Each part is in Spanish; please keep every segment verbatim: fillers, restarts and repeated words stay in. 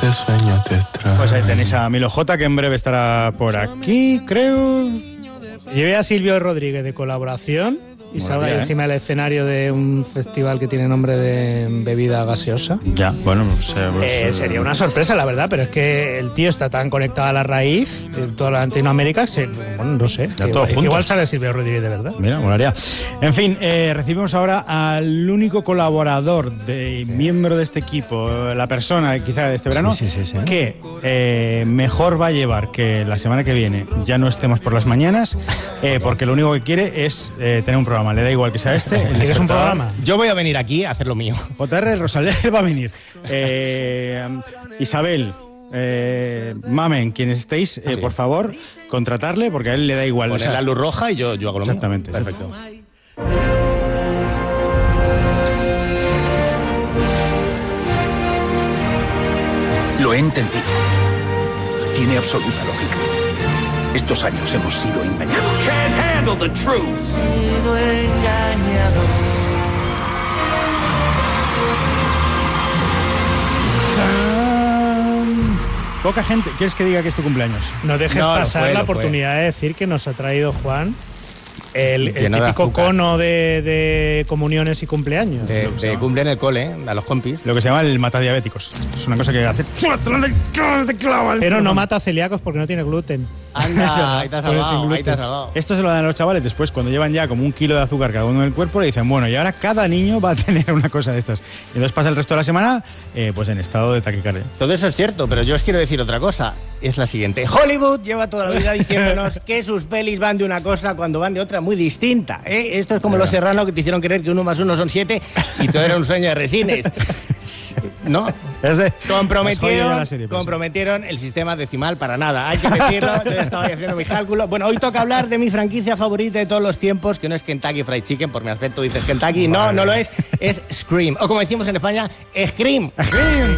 ese sueño te extraña. Pues ahí tenéis a Milo J, que en breve estará por aquí, creo. Llevé a Silvio Rodríguez de colaboración y se habla encima del escenario de un festival que tiene nombre de bebida gaseosa. Ya, bueno, pues, eh, pues, eh, sería una sorpresa, la verdad, pero es que el tío está tan conectado a la raíz de toda Latinoamérica, se, bueno, no sé, ya que, todo igual sale Silvio Rodríguez de verdad. Mira, molaría. En fin, eh, recibimos ahora al único colaborador, de miembro de este equipo, la persona quizá de este verano, sí, sí, sí, sí. que eh, mejor va a llevar que la semana que viene ya no estemos por las mañanas, eh, porque lo único que quiere es eh, tener un programa. Le da igual que sea este. El es un programa. Yo voy a venir aquí a hacer lo mío. J R Rosaler va a venir. Eh, Isabel, eh, Mamen, quienes estéis, eh, sí. por favor, contratarle, porque a él le da igual. Poner o sea, la luz roja y yo, yo hago lo exactamente, mío. Perfecto. Lo he entendido. Tiene absoluta lógica. Estos años hemos sido engañados. Can't handle the truth. Sido engañado. Poca gente. ¿Quieres que diga que es tu cumpleaños? No dejes No, lo pasar fue, la lo fue. oportunidad de decir que nos ha traído Juan el, el Lleno de típico azúcar. cono de, de comuniones y cumpleaños. De, de cumple en el cole, ¿eh? A los compis. Lo que se llama el matadiabéticos. Es una cosa que hace... Pero no mata celíacos porque no tiene gluten. Anda, ahí te has Pues sin salvado, ahí gluten. te has salvado. Esto se lo dan a los chavales después, cuando llevan ya como un kilo de azúcar cada uno en el cuerpo, le dicen, bueno, y ahora cada niño va a tener una cosa de estas. Y entonces pasa el resto de la semana eh, pues en estado de taquicardia. Todo eso es cierto, pero yo os quiero decir otra cosa. Es la siguiente. Hollywood lleva toda la vida diciéndonos que sus pelis van de una cosa cuando van de otra muy distinta. ¿eh? Esto es como Los Serrano, que te hicieron creer que uno más uno son siete y todo era un sueño de resines. ¿No? Ese, Comprometieron, la serie, comprometieron el sistema decimal para nada. Hay que decirlo, yo ya estaba haciendo mi cálculo. Bueno, hoy toca hablar de mi franquicia favorita de todos los tiempos, que no es Kentucky Fried Chicken, por mi aspecto dices Kentucky. No, no lo es, es Scream. O como decimos en España, Scream. Scream.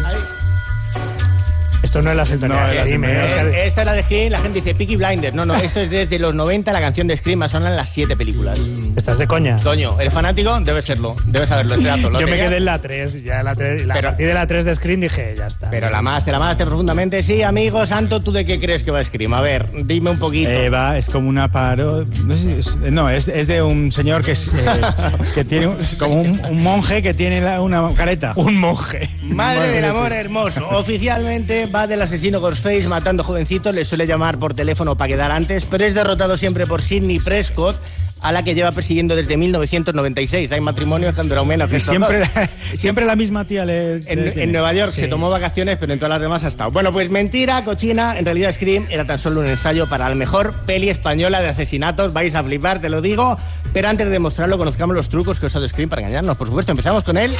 Esto no es la sintonía No, de es la Scream, sintonía. ¿eh? Eh, Esta es la de Scream, la gente dice Peaky Blinders. No, no, esto es desde los noventa, la canción de Scream, más sonan las siete películas. Estás de coña. Toño, ¿eres fanático? Debes serlo, debes saberlo, este dato. ¿Lo Yo me tenías? quedé en la tres, ya la tres, la Pero- a partir de la tres de Scream dije, ya está. Pero la más, te la amaste profundamente. Sí, amigo Santo, ¿tú de qué crees que va Scream? A ver, dime un poquito. Eh, va, es como una paro... No, sé si es, no es, es de un señor que, es, eh, que tiene un- como un, un monje que tiene la- una careta. Un monje. Madre Bueno, del sí. amor hermoso. Oficialmente va del asesino Ghostface matando jovencitos. Le suele llamar por teléfono para quedar antes, pero es derrotado siempre por Sidney Prescott, a la que lleva persiguiendo desde mil novecientos noventa y seis. Hay matrimonios que han durado menos que Y estos siempre, dos. siempre la misma tía le... le En, tiene. en Nueva York Sí. se tomó vacaciones, pero en todas las demás ha estado. Bueno, pues mentira, cochina. En realidad Scream era tan solo un ensayo para la mejor peli española de asesinatos. Vais a flipar, te lo digo. Pero antes de demostrarlo, conozcamos los trucos que ha usado Scream para engañarnos. Por supuesto, empezamos con él.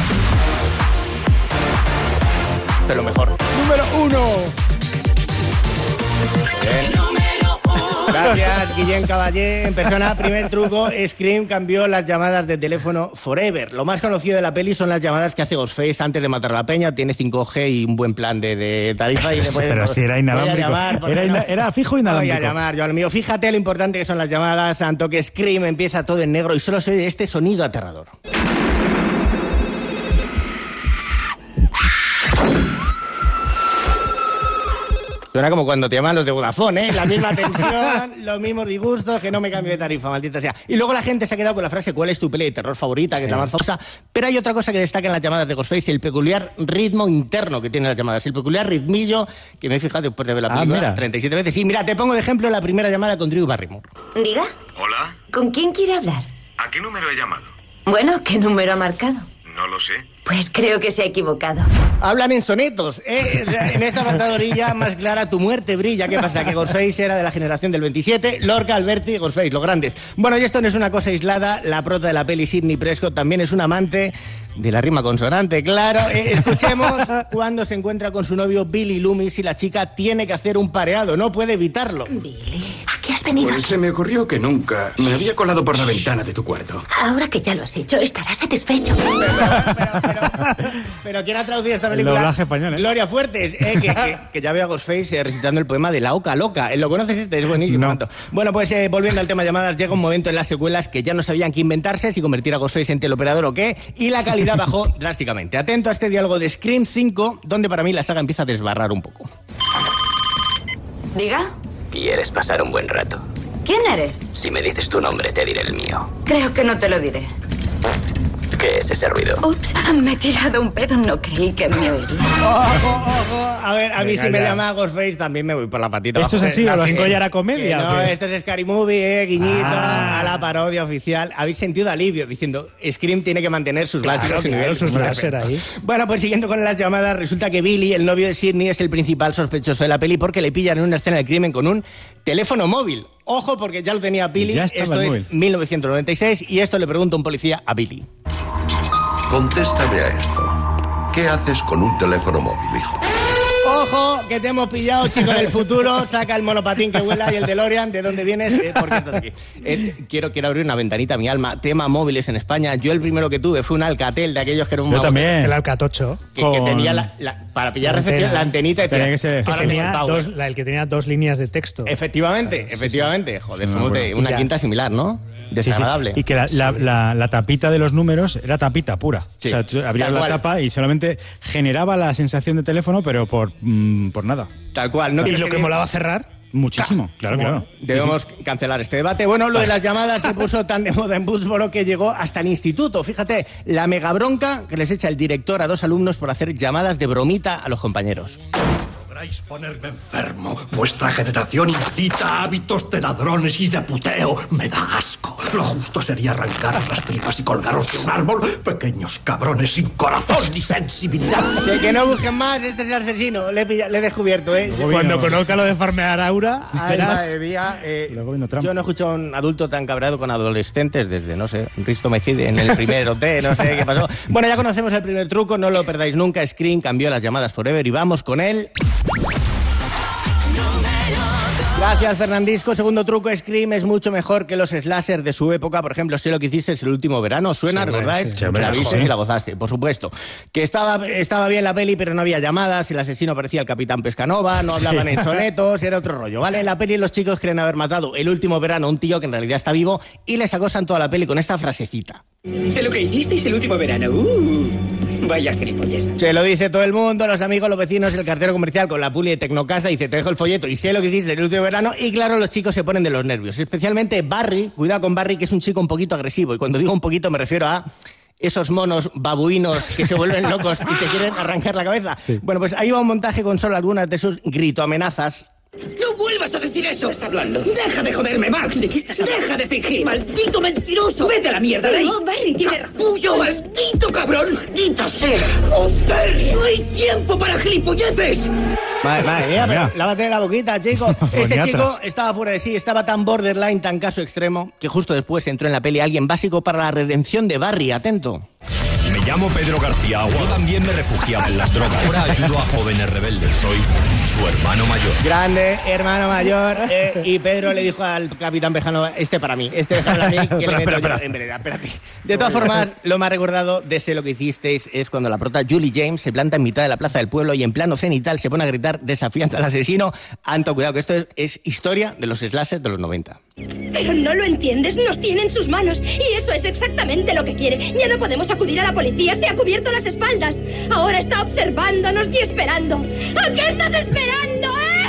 Pero lo mejor. ¡Número uno! Bien. Gracias, Guillén Caballé. En persona, primer truco, Scream cambió las llamadas de teléfono forever. Lo más conocido de la peli son las llamadas que hace Ghostface antes de matar a la peña. Tiene cinco G y un buen plan de, de tarifa. Y le puede- Pero si era inalámbrico. Voy a llamar, ¿por qué Era, no? ina- era fijo Voy inalámbrico. a llamar yo al mío. Fíjate lo importante que son las llamadas, Santo, que Scream empieza todo en negro y solo se oye este sonido aterrador. Suena como cuando te llaman los de Vodafone, ¿eh? La misma tensión, los mismos disgustos, que no me cambio de tarifa, maldita sea. Y luego la gente se ha quedado con la frase, ¿cuál es tu peli de terror favorita? Que es la más famosa. Pero hay otra cosa que destaca en las llamadas de Ghostface, el peculiar ritmo interno que tienen las llamadas. El peculiar ritmillo que me he fijado después de ver la Ah, película mira. treinta y siete veces. Sí, mira, te pongo de ejemplo la primera llamada con Drew Barrymore. Diga, Hola, ¿con quién quiere hablar? ¿a qué número he llamado? Bueno, ¿qué número ha marcado? No lo sé. Pues creo que se ha equivocado. Hablan en sonetos, ¿eh? O sea, en esta pantadorilla más clara tu muerte brilla. ¿Qué pasa? Que Ghostface era de la generación del veintisiete, Lorca, Alberti y Ghostface, los grandes. Bueno, y esto no es una cosa aislada. La prota de la peli, Sidney Prescott, también es un amante de la rima consonante, claro. Eh, escuchemos cuando se encuentra con su novio Billy Loomis y la chica tiene que hacer un pareado. No puede evitarlo. Billy, qué has venido? Pues se me ocurrió que nunca me había colado por la ventana de tu cuarto. Ahora que ya lo has hecho, estarás satisfecho. Pero, pero, pero, pero ¿quién ha traducido esta película? El doblaje español, ¿eh? Gloria Fuertes, eh, que, que, que ya veo a Ghostface eh, recitando el poema de La Oca Loca. ¿Lo conoces este? Es buenísimo. No. Bueno, pues eh, volviendo al tema de llamadas, llega un momento en las secuelas que ya no sabían qué inventarse, si convertir a Ghostface en teleoperador o qué, y la calidad bajó drásticamente. Atento a este diálogo de Scream cinco, donde para mí la saga empieza a desbarrar un poco. Diga, ¿Quieres pasar un buen rato? ¿quién eres? Si me dices tu nombre, te diré el mío. Creo que no te lo diré. ¿Qué es ese ruido? Ups, me he tirado un pedo, no creí que me oirías. Ojo, ojo. A ver, a mí Venga, si me ya. llama Ghostface también me voy por la patita. ¿Esto es abajo. así o lo Que- cinco ya era comedia, que o No, qué? esto es Scary Movie, eh, guiñito Ah. a la parodia oficial. Habéis sentido alivio diciendo Scream tiene que mantener sus Claro, básicos y claro, niveles. sus Muy láser perfecto. ahí. Bueno, pues siguiendo con las llamadas, resulta que Billy, el novio de Sidney, es el principal sospechoso de la peli porque le pillan en una escena del crimen con un teléfono móvil. Ojo, porque ya lo tenía Billy. Ya estaba Esto el es móvil. mil novecientos noventa y seis y esto le pregunta un policía a Billy. Contéstame a esto. ¿Qué haces con un teléfono móvil, hijo? Ojo, que te hemos pillado, chico del futuro. Saca el monopatín que vuela y el DeLorean. ¿De dónde vienes? Eh, ¿Por qué estás aquí? Eh, quiero, quiero abrir una ventanita a mi alma. Tema móviles en España. Yo el primero que tuve fue un Alcatel de aquellos que era un Yo mouse también. El Alcatocho. que, que con- tenía la, la- para pillar La recepción antena. la antenita y Tenía decías, que ser- Que ahora mismo tenía Power. dos, la- el que tenía dos líneas de texto. Efectivamente, efectivamente. Joder, Sí, me somos de acuerdo. una Y ya. quinta similar, ¿no? Sí, sí. Desagradable. Y que la, la, la, la tapita de los números era tapita pura. Sí, O sea, tú abrías tal la cual. tapa y solamente generaba la sensación de teléfono, pero por, mm, por nada. Tal cual. No Y quiero lo que seguir- molaba cerrar. Muchísimo, claro, claro. Debemos cancelar este debate. Bueno, lo de las llamadas se puso tan de moda en Woodsboro que llegó hasta el instituto. Fíjate, la mega bronca que les echa el director a dos alumnos por hacer llamadas de bromita a los compañeros. Lográis ponerme enfermo. Vuestra generación incita hábitos de ladrones y de puteo. Me da asco. Lo justo sería arrancaros las tripas y colgaros de un árbol. Pequeños cabrones sin corazón ni sensibilidad. Que, que no busquen más, este es el asesino. Le he, pilla- le he descubierto, ¿eh? Luego Cuando vino- conozca lo de farmear aura, Ay, verás. madre mía, eh, Luego vino Trump. yo no he escuchado a un adulto tan cabreado con adolescentes desde, no sé, Risto Mejide en el primer O T, no sé qué pasó. Bueno, ya conocemos el primer truco, no lo perdáis nunca. Screen cambió las llamadas forever y vamos con él. Gracias, Fernandisco. Segundo truco, Scream es mucho mejor que los slasher de su época. Por ejemplo, sé lo que hiciste el último verano. ¿Suena? Sí, hombre, ¿Recordáis? sí, hombre, la viste sí. y la gozaste, por supuesto. Que estaba, estaba bien la peli, pero no había llamadas. El asesino parecía el Capitán Pescanova. No hablaban en sonetos. Era otro rollo, ¿vale? En la peli los chicos creen haber matado el último verano a un tío que en realidad está vivo y les acosan toda la peli con esta frasecita. Sé lo que hicisteis el último verano. Uh, vaya gilipollez. Se lo dice todo el mundo, los amigos, los vecinos, el cartero comercial con la puli de Tecnocasa, dice, te dejo el folleto y sé lo que hiciste el último verano. Y claro, los chicos se ponen de los nervios. Especialmente Barry, cuidado con Barry, que es un chico un poquito agresivo. Y cuando digo un poquito me refiero a esos monos babuinos que se vuelven locos y te quieren arrancar la cabeza. Bueno, pues ahí va un montaje con solo algunas de sus gritoamenazas. ¡No vuelvas a decir eso! ¿Qué estás hablando? ¡Deja de joderme, Max! ¿De qué estás hablando? ¡Deja de fingir! ¡Maldito mentiroso! ¡Vete a la mierda, Rey! No, Barry, tiene razón. ¡Capullo, maldito cabrón! ¡Maldita sea! ¡Joder! ¡No hay tiempo para gilipolleces! Madre, madre mía, Mira. pero lávate la boquita, chico. Este Foniatras. chico estaba fuera de sí, estaba tan borderline, tan caso extremo, que justo después entró en la peli alguien básico para la redención de Barry. Atento. Me llamo Pedro García. Yo también me refugiaba en las drogas. Ahora ayudo a jóvenes rebeldes. Soy su hermano mayor. Grande, hermano mayor. eh, y Pedro le dijo al capitán Pejano, este para mí, este déjalo a mí, que Espera, le meto espera, yo espera. en vereda. Espérate. De todas formas, lo más recordado de Sé lo que hicisteis es cuando la prota Julie James se planta en mitad de la plaza del pueblo y en plano cenital se pone a gritar desafiando al asesino. Anto, cuidado, que esto es, es historia de los slashers de los noventa. Pero no lo entiendes, nos tiene en sus manos. Y eso es exactamente lo que quiere. Ya no podemos acudir a la policía, se ha cubierto las espaldas. Ahora está observándonos y esperando. ¿A qué estás esperando,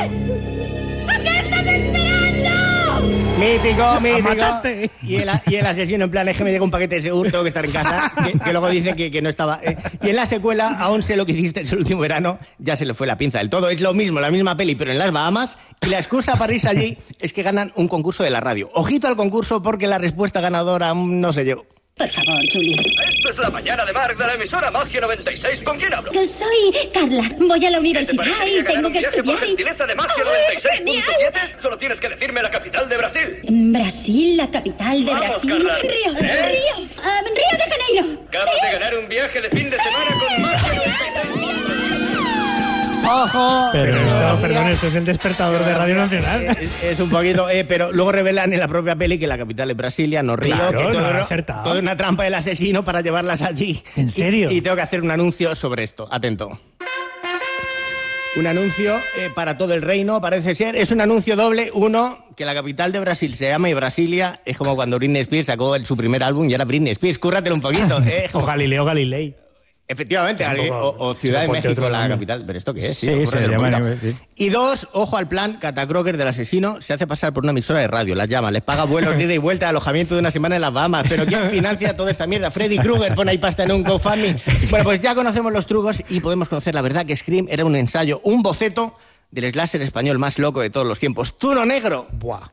eh? ¿A qué estás esperando? Mítico, mítico. matarte. Y el, y el asesino en plan, es que me llega un paquete de seguro, tengo que estar en casa, que, que luego dice que, que no estaba. eh. Y en la secuela, aún sé lo que hiciste el último verano, ya se le fue la pinza del todo. Es lo mismo, la misma peli, pero en las Bahamas. Y la excusa para irse allí es que ganan un concurso de la radio. Ojito al concurso porque la respuesta ganadora aún no se llegó. Por favor, Julie. Esto es la mañana de Mark de la emisora Magia noventa y seis. ¿Con quién hablo? Soy Carla. Voy a la universidad y tengo que estudiar. Por gentileza de Magia ¡Oh, noventa y es seis punto siete? genial! Solo tienes que decirme la capital de Brasil. Brasil, la capital de Vamos, Brasil. Carla. Río, ¿Eh? Río. Ah, Río de Janeiro. Acabas de ganar un viaje de fin de semana con Magia noventa y seis. ¡Ojo! Pero esto, perdón, esto es el despertador de Radio Nacional. Es, es un poquito, eh, pero luego revelan en la propia peli que la capital es Brasilia, no Río, Claro, que lo todo, han era- acertado. todo una trampa del asesino para llevarlas allí. ¿En serio? Y, y tengo que hacer un anuncio sobre esto. Atento. Un anuncio eh, para todo el reino, parece ser. Es un anuncio doble. Uno, que la capital de Brasil se llama y Brasilia. Es como cuando Britney Spears sacó el- su primer álbum y era Britney Spears. Cúrratelo un poquito. Eh, O Galileo Galilei. Efectivamente, Es un Ali- poco- o, o Ciudad de ponte México, otro la nombre. capital. ¿Pero esto qué es? Sí, tío? se Cúrratelo un llama, poquito. sí. Y dos, ojo al plan, Catacroker del asesino se hace pasar por una emisora de radio, las llama, les paga vuelos de ida y vuelta, alojamiento de una semana en las Bahamas. ¿Pero quién financia toda esta mierda? Freddy Krueger pone ahí pasta en un GoFundMe. Bueno, pues ya conocemos los trucos y podemos conocer la verdad que Scream era un ensayo, un boceto del slasher español más loco de todos los tiempos. ¡Tuno Negro! Buah.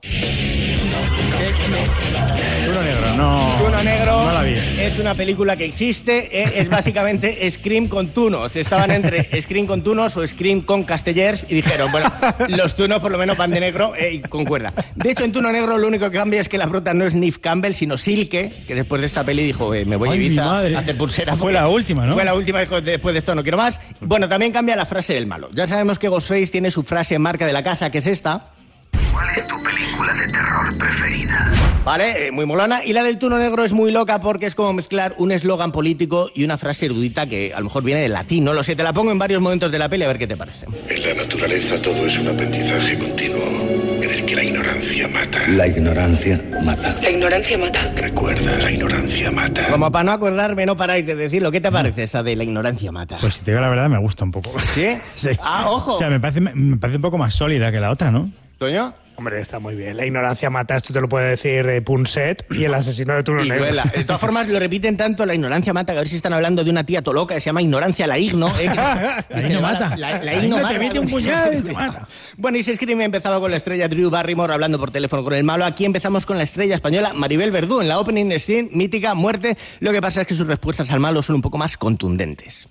Tuno Negro, no. Tuno Negro No la vi. es una película que existe, eh, es básicamente Scream con tunos. Estaban entre Scream con tunos o Scream con castellers y dijeron, bueno, los tunos por lo menos van de negro eh, y concuerda. De hecho, en Tuno Negro lo único que cambia es que la prota no es Neve Campbell, sino Silke, que después de esta peli dijo, eh, me voy a Ay, mi Ibiza madre. a hacer pulsera. Fue la última, ¿no? Fue la última, dijo, después de esto no quiero más. Bueno, también cambia la frase del malo. Ya sabemos que Ghostface tiene su frase marca de la casa, que es esta. ¿Cuál es tu película de terror preferida? Vale, eh, muy molona. Y la del Tuno Negro es muy loca porque es como mezclar un eslogan político y una frase erudita que a lo mejor viene del latín. No lo sé, te la pongo en varios momentos de la peli a ver qué te parece. En la naturaleza todo es un aprendizaje continuo en el que la ignorancia mata. La ignorancia mata. La ignorancia mata. Recuerda, la ignorancia mata. Como para no acordarme, no paráis de decirlo. ¿Qué te parece esa de la ignorancia mata? Pues si te digo la verdad, me gusta un poco. ¿Sí? Sí. Ah, ojo. O sea, me parece, me parece un poco más sólida que la otra, ¿no? ¿Toño? Hombre, está muy bien. La ignorancia mata, esto te lo puede decir eh, Punset y el asesino de Tuno Y Negro. vuela. De todas formas, lo repiten tanto, la ignorancia mata, que a ver si están hablando de una tía toloca que se llama Ignorancia la Igno. ¿eh? La Igno mata. La, la La Igno Igno mata. te mete un puñal y te mata. Bueno, y si Scream empezaba con la estrella Drew Barrymore hablando por teléfono con el malo, aquí empezamos con la estrella española Maribel Verdú en la opening scene mítica Muerte. Lo que pasa es que sus respuestas al malo son un poco más contundentes.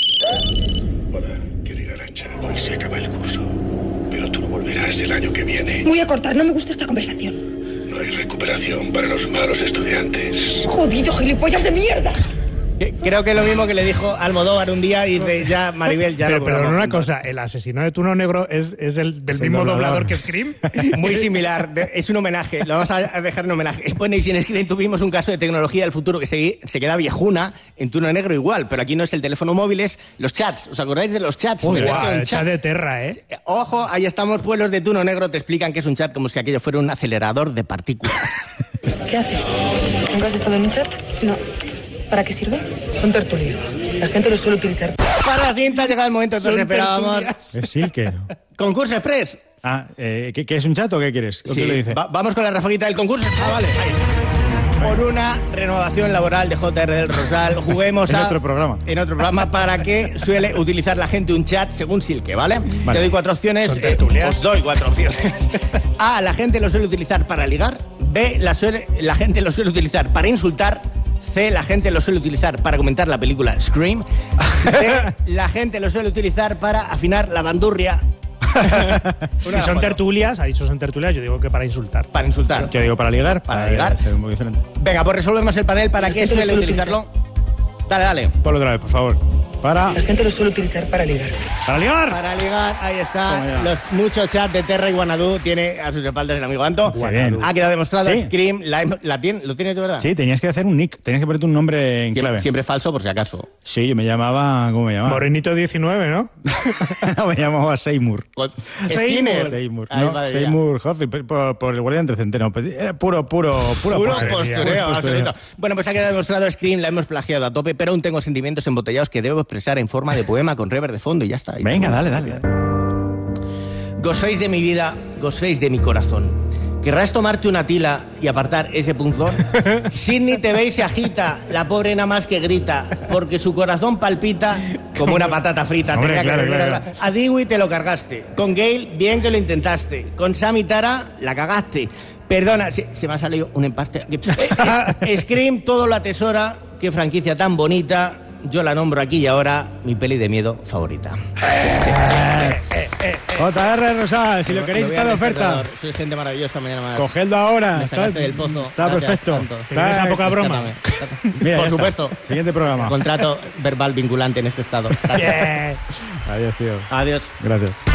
Hola, querida Arancha. Hoy se acaba el curso, pero tú no volverás el año que viene. Voy a cortar, no me gusta esta conversación. No hay recuperación para los malos estudiantes. Jodido gilipollas de mierda. Que- Creo que es lo mismo que le dijo Almodóvar un día y dice, ya, Maribel, ya Pero, lo pero cobramos. una cosa, el asesino de Tuno Negro es, es el del Es el mismo doblador. doblador que Scream. Muy similar, de- es un homenaje, lo vamos a dejar en homenaje. Bueno, y si en Scream tuvimos un caso de tecnología del futuro que se, se queda viejuna, en Tuno Negro igual, pero aquí no es el teléfono móvil, es los chats. ¿Os acordáis de los chats? Uy, Meterte guau, un el chat de Terra, ¿eh? Ojo, ahí estamos, pueblos de Tuno Negro te explican que es un chat como si aquello fuera un acelerador de partículas. ¿Qué haces? ¿Nunca has estado en un chat? No. ¿Para qué sirve? Son tertulias. La gente los suele utilizar. Para la cinta ha llegado el momento que todos Son esperábamos. tertulias. Es Silke. Concurso Express. Ah, eh, ¿qué, qué es un chat o qué quieres? ¿O Sí, qué le dice? va- vamos con la rafaguita del concurso. Ah, vale. Ahí está. Por una renovación laboral de J R del Rosal, juguemos En a... otro programa. En otro programa, para que suele utilizar la gente un chat según Silke, ¿vale? Vale. Te doy cuatro opciones. Son eh, tertulias. os doy cuatro opciones. A, la gente lo suele utilizar para ligar. B, la, suele- la gente lo suele utilizar para insultar. C, la gente lo suele utilizar para comentar la película Scream. D, la gente lo suele utilizar para afinar la bandurria. Si son tertulias, ha dicho son tertulias, yo digo que para insultar. Para insultar. Yo digo para ligar. Para ligar. ser muy diferente. Venga, pues resolvemos el panel. ¿Para La qué gente lo suele suele utilizarlo? Dale, dale. Ponlo otra vez, por favor. Para... La gente lo suele utilizar para ligar. ¡Para ligar! Para ligar, ahí está. Toma ya. Los muchos chats de Terra y Guanadu tiene a sus espaldas el amigo Anto. Muy bien. Ha quedado demostrado. Sí. Scream, la, la tiene- ¿lo tienes de verdad? Sí, tenías que hacer un nick. Tenías que ponerte un nombre en Siempre, clave. siempre falso, por si acaso. Sí, yo me llamaba... ¿Cómo me llamaba? Morenito diecinueve, ¿no? No, me llamaba Seymour. Skinner. Seymour. Ay, No, madre mía. Seymour Hoffy, por, por- por el guardián trecenteno. Era puro, puro, puro, Puro postureo. postureo, Puro postureo. absoluto. Bueno, pues ha quedado demostrado Scream, la hemos plagiado a tope, pero aún tengo sentimientos embotellados que debo expresar en forma de poema con rever de fondo y ya está. Venga, dale, dale. Ghostface de mi vida, Ghostface de mi corazón. ¿Querrás tomarte una tila y apartar ese punzón? Sidney te ve y se agita, la pobre nada más que grita, porque su corazón palpita como una patata frita. Hombre, Tenía que claro, venir claro, a- claro. A Dewey te lo cargaste. Con Gale, bien que lo intentaste. Con Sam y Tara, la cagaste. Perdona, se, se me ha salido un empaste. Eh, Scream todo lo atesora. Qué franquicia tan bonita. Yo la nombro aquí y ahora mi peli de miedo favorita. J R Rosal, si lo queréis, Me voy está de al oferta. despertador. Soy gente maravillosa mañana más. Cogedlo ahora. Me Está, sacaste del pozo. está Gracias, perfecto. tanto. Está- Esa poca broma. Rescátame. Mira, Por ya supuesto. está. Siguiente programa. Contrato verbal vinculante en este estado. Adiós, tío. Adiós. Gracias.